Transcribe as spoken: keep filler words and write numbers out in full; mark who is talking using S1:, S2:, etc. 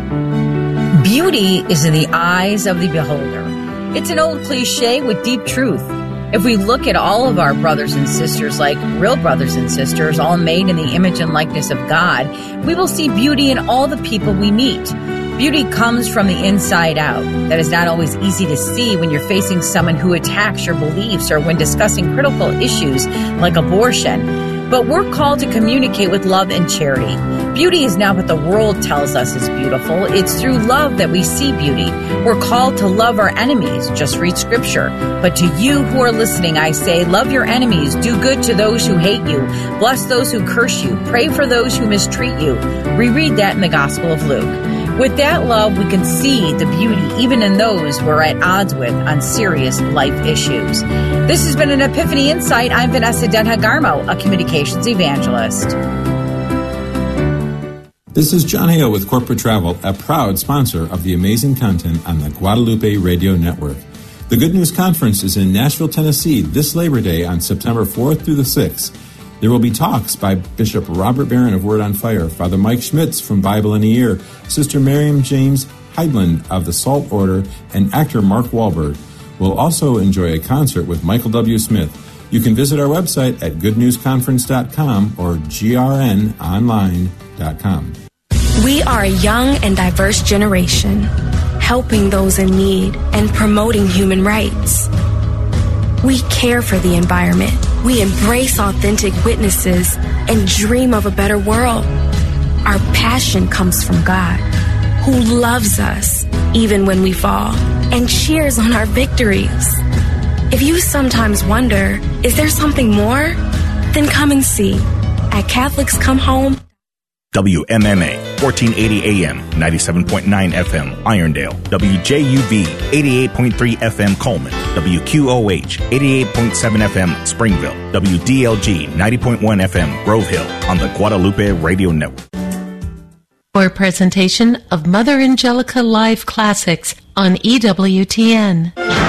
S1: Beauty is in the eyes of the beholder. It's an old cliche with deep truth. If we look at all of our brothers and sisters like real brothers and sisters, all made in the image and likeness of God, we will see beauty in all the people we meet. Beauty comes from the inside out. That is not always easy to see when you're facing someone who attacks your beliefs or when discussing critical issues like abortion. But we're called to communicate with love and charity. Beauty is not what the world tells us is beautiful. It's through love that we see beauty. We're called to love our enemies. Just read scripture. But to you who are listening, I say, love your enemies. Do good to those who hate you. Bless those who curse you. Pray for those who mistreat you. Reread that in the Gospel of Luke. With that love, we can see the beauty even in those we're at odds with on serious life issues. This has been an Epiphany Insight. I'm Vanessa Denha-Garmo, a communications evangelist.
S2: This is John Hale with Corporate Travel, a proud sponsor of the amazing content on the Guadalupe Radio Network. The Good News Conference is in Nashville, Tennessee this Labor Day on September fourth through the sixth. There will be talks by Bishop Robert Barron of Word on Fire, Father Mike Schmitz from Bible in a Year, Sister Miriam James Heidland of the Salt Order, and actor Mark Wahlberg. We'll also enjoy a concert with Michael W. Smith. You can visit our website at good news conference dot com or g r n online dot com.
S3: We are a young and diverse generation, helping those in need and promoting human rights. We care for the environment. We embrace authentic witnesses and dream of a better world. Our passion comes from God, who loves us even when we fall and cheers on our victories. If you sometimes wonder, is there something more? Then come and see at Catholics Come Home.
S4: W M M A, fourteen eighty A M, ninety-seven point nine F M, Irondale. W J U V, eighty-eight point three F M, Coleman. W Q O H, eighty-eight point seven F M, Springville. W D L G, ninety point one F M, Grove Hill, on the Guadalupe Radio Network.
S5: For a presentation of Mother Angelica Live Classics on E W T N.